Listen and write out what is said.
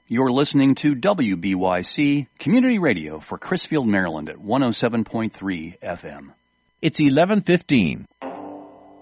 You're listening to WBYC Community Radio for Crisfield, Maryland at 107.3 FM. It's 11:15.